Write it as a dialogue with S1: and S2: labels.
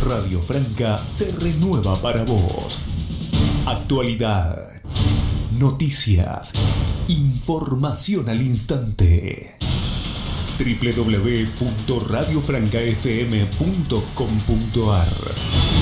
S1: Radio Franca se renueva para vos. Actualidad, noticias, información al instante. www.radiofrancafm.com.ar